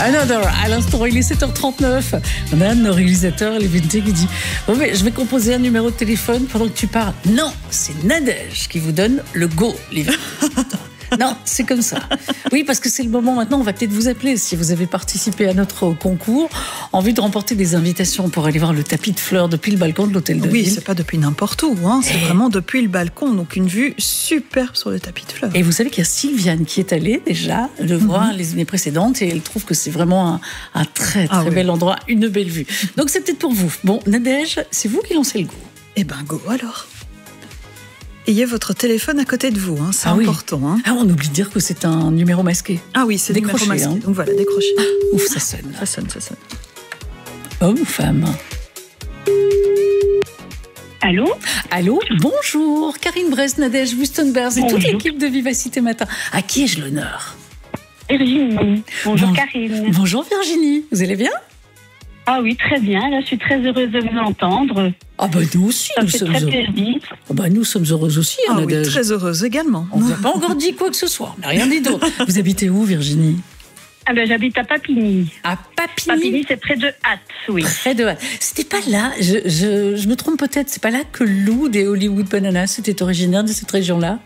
Another, à l'instant, il est 7h39. On a un de nos réalisateurs, Léventé, qui dit « mais je vais composer un numéro de téléphone pendant que tu parles. » Non, c'est Nadège qui vous donne le go, Léventé. Non, c'est comme ça. Oui, parce que c'est le moment maintenant, on va peut-être vous appeler si vous avez participé à notre concours en vue de remporter des invitations pour aller voir le tapis de fleurs depuis le balcon de l'hôtel de ville. Oui, c'est pas depuis n'importe où, hein, c'est vraiment depuis le balcon, donc une vue superbe sur le tapis de fleurs. Et vous savez qu'il y a Sylviane qui est allée déjà le voir les années précédentes et elle trouve que c'est vraiment un très bel endroit, une belle vue. Donc c'est peut-être pour vous. Bon, Nadège, c'est vous qui lancez le go. Eh ben go alors. Ayez votre téléphone à côté de vous, hein, c'est important. Hein. Ah, on oublie de dire que c'est un numéro masqué. Ah oui, c'est numéro masqué, hein. Donc voilà, décrochez. Ouf, ça sonne. Ça sonne. Homme ou femme? Allô? Allô, bonjour, Karine Brest, Nadège Wustenberg et toute l'équipe de Vivacité Matin. À qui ai-je l'honneur? Virginie. Bonjour Karine. Bonjour Virginie, vous allez bien? Ah oui, très bien, là je suis très heureuse de vous entendre. Ah bah nous aussi, nous sommes heureux. Ah bah nous sommes heureuses aussi, ah oui, très heureuse également. On ne vous a pas encore dit quoi que ce soit, on n'a rien dit d'autre. Vous habitez où Virginie? Ah ben j'habite à Papigny. À Papigny? Papigny, c'est près de Hatt, oui. Près de Hatt. C'était pas là, je me trompe peut-être, c'est pas là que Lou des Hollywood Bananas était originaire de cette région-là?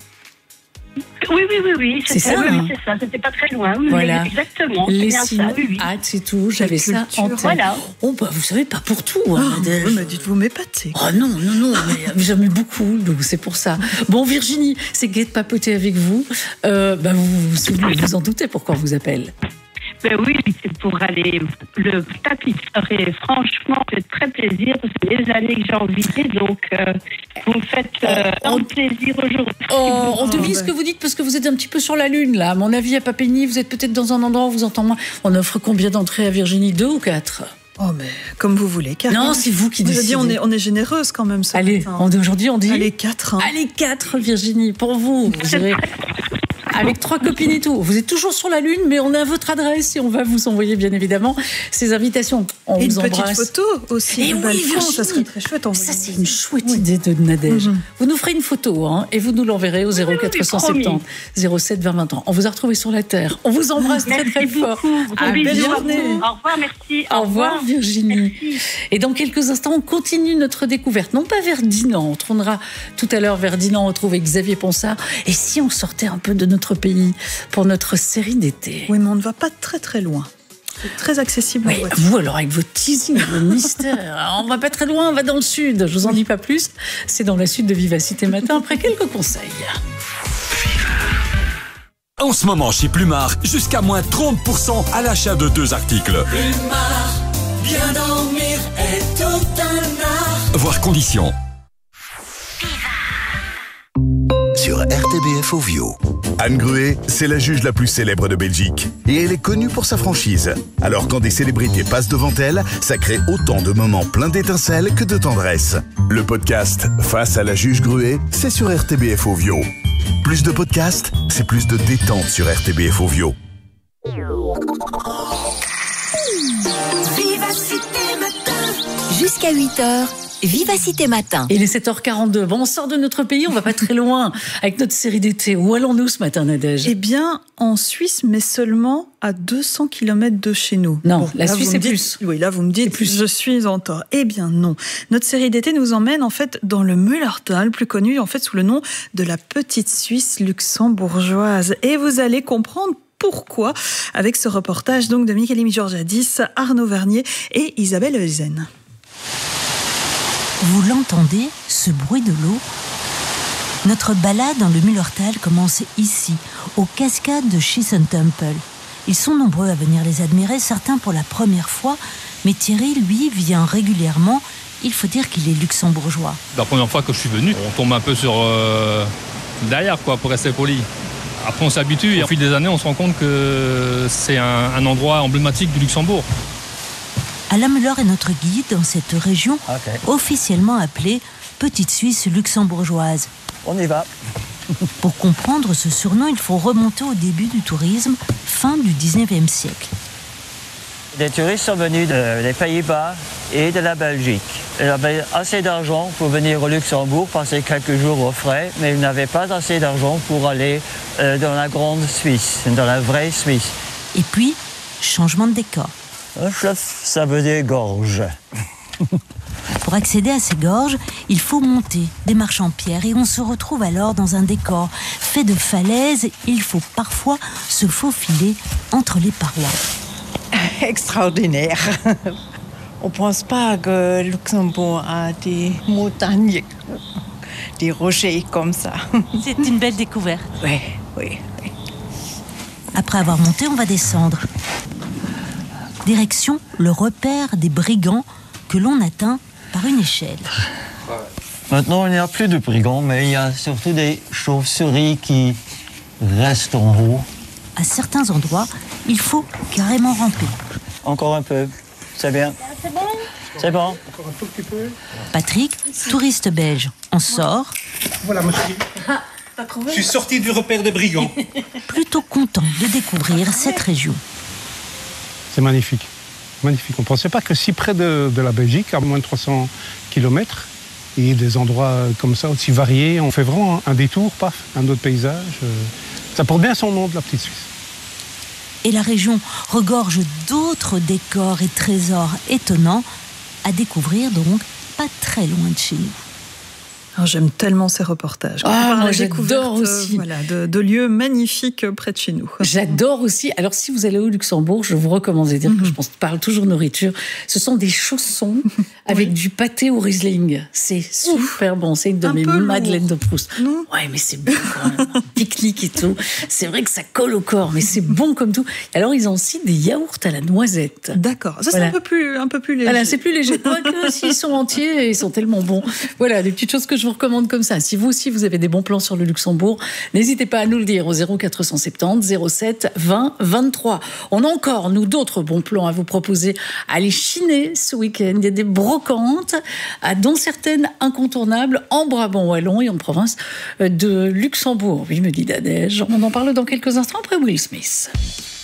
Oui. C'est ça, oui, c'est ça. C'était pas très loin. Oui, voilà. Exactement. Les bien ça, oui. c'est tout. J'avais ça en tête. Voilà. Oh, bah, vous savez, pas pour tout. Hein, oui, mais dites-vous m'épater. Oh non, mais j'aime beaucoup, donc c'est pour ça. Bon, Virginie, c'est gai de papoter avec vous. Vous en doutez pourquoi on vous appelle. Ben oui, c'est pour aller le tapis de fleurs. Et franchement, c'est très plaisir parce que c'est des années que j'ai envie, donc vous me faites un plaisir aujourd'hui. On devine ce que vous dites parce que vous êtes un petit peu sur la lune là. À mon avis, à Papigny, vous êtes peut-être dans un endroit où vous entendez moins. On offre combien d'entrées à Virginie? 2 ou 4? Oh mais comme vous voulez, Karine. Non, c'est vous qui décidez. On est généreuse quand même. Allez, aujourd'hui on dit. Allez 4. Hein. Allez 4, Virginie, pour vous. Vous irez avec 3 copines et tout. Vous êtes toujours sur la lune, mais on a votre adresse et on va vous envoyer bien évidemment ces invitations. On vous embrasse. Une petite photo aussi. Et oui, Virginie, ça serait très chouette. Ça c'est une chouette idée de Nadège. Vous nous ferez une photo et vous nous l'enverrez au 0470 07 20 20 ans. On vous a retrouvé sur la terre. On vous embrasse très très fort. Belle journée. Au revoir, merci. Au revoir Virginie. Merci. Et dans quelques instants, on continue notre découverte. Non pas vers Dinan, on tournera tout à l'heure vers Dinan, on retrouve Xavier Ponsard. Et si on sortait un peu de notre pays pour notre série d'été? Oui, mais on ne va pas très très loin. C'est très accessible. Oui, vous alors avec vos teasings, vos mystères, on va pas très loin, on va dans le sud. Je vous en dis pas plus. C'est dans la suite de Vivacité Matin après quelques conseils. En ce moment chez Plumard, jusqu'à moins 30% à l'achat de 2 articles. Plumard, bien dormir est tout un art. Voir conditions. Sur RTBF Ovio. Anne Gruet, c'est la juge la plus célèbre de Belgique. Et elle est connue pour sa franchise. Alors quand des célébrités passent devant elle, ça crée autant de moments pleins d'étincelles que de tendresse. Le podcast Face à la juge Gruet, c'est sur RTBF Ovio. Plus de podcasts, c'est plus de détente sur RTBF Ovio. Vivacité Matin. Jusqu'à 8h. Vivacité Matin. Il est 7h42. Bon, on sort de notre pays, on va pas très loin avec notre série d'été. Où allons-nous ce matin, Nadège? Eh bien, en Suisse, mais seulement à 200 km de chez nous. Non, bon, la Suisse c'est plus. Oui, là vous me dites, je suis en tort. Eh bien non. Notre série d'été nous emmène en fait dans le Mullertal, plus connu en fait sous le nom de la petite Suisse luxembourgeoise. Et vous allez comprendre pourquoi avec ce reportage donc de Michaeli Georgiadis, Arnaud Vernier et Isabelle Heusen. Vous l'entendez, ce bruit de l'eau? Notre balade dans le Mullertal commence ici, aux cascades de Shisen Temple. Ils sont nombreux à venir les admirer, certains pour la première fois, mais Thierry, lui, vient régulièrement. Il faut dire qu'il est luxembourgeois. La première fois que je suis venu, on tombe un peu sur derrière, quoi, pour rester poli. Après, on s'habitue et au fil des années, on se rend compte que c'est un endroit emblématique du Luxembourg. Alain Muller est notre guide dans cette région, officiellement appelée Petite Suisse luxembourgeoise. On y va. Pour comprendre ce surnom, il faut remonter au début du tourisme, fin du 19e siècle. Des touristes sont venus des Pays-Bas et de la Belgique. Ils avaient assez d'argent pour venir au Luxembourg, passer quelques jours aux frais, mais ils n'avaient pas assez d'argent pour aller dans la grande Suisse, dans la vraie Suisse. Et puis, changement de décor. Schlof, ça veut dire gorge. Pour accéder à ces gorges, il faut monter des marches en pierre et on se retrouve alors dans un décor fait de falaises. Il faut parfois se faufiler entre les parois. Extraordinaire. On ne pense pas que Luxembourg a des montagnes, des rochers comme ça. C'est une belle découverte. Oui. Après avoir monté, on va descendre. Direction le repère des brigands que l'on atteint par une échelle. Maintenant, il n'y a plus de brigands, mais il y a surtout des chauves-souris qui restent en haut. À certains endroits, il faut carrément ramper. Encore un peu. C'est bien. C'est bon? C'est bon. Encore un tout petit peu. Patrick, touriste belge, en sort. Voilà, monsieur. Je suis sorti du repère des brigands. Plutôt content de découvrir cette région. C'est magnifique. Magnifique. On ne pensait pas que si près de la Belgique, à moins de 300 km, il y ait des endroits comme ça, aussi variés. On fait vraiment un détour, paf, un autre paysage. Ça porte bien son nom, de la petite Suisse. Et la région regorge d'autres décors et trésors étonnants à découvrir, donc pas très loin de chez nous. Alors, j'aime tellement ces reportages. Moi j'adore aussi. De lieux magnifiques près de chez nous. J'adore aussi. Alors si vous allez au Luxembourg, je vous recommande de dire que je parle toujours nourriture. Ce sont des chaussons avec du pâté au Riesling. C'est super bon. C'est une de mes madeleines de Proust. Ouais, mais c'est bon quand même. Pique-nique et tout. C'est vrai que ça colle au corps, mais c'est bon comme tout. Alors ils ont aussi des yaourts à la noisette. D'accord. Ça c'est un peu plus léger. Voilà, c'est plus léger. Quoique s'ils sont entiers, ils sont tellement bons. Voilà, des petites choses que je vous recommande comme ça. Si vous aussi vous avez des bons plans sur le Luxembourg, n'hésitez pas à nous le dire au 0470 07 20 23. On a encore, nous, d'autres bons plans à vous proposer. Allez chiner ce week-end. Il y a des brocantes, dont certaines incontournables en Brabant wallon et en province de Luxembourg. Oui, me dit Nadège. On en parle dans quelques instants après Will Smith.